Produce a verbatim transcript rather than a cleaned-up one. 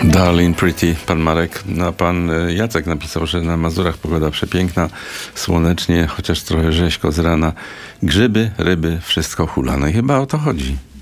Darling Pretty, pan Marek. No, pan Jacek napisał, że na Mazurach pogoda przepiękna, słonecznie, chociaż trochę rzeźko z rana. Grzyby, ryby, wszystko hula. No i chyba o to chodzi.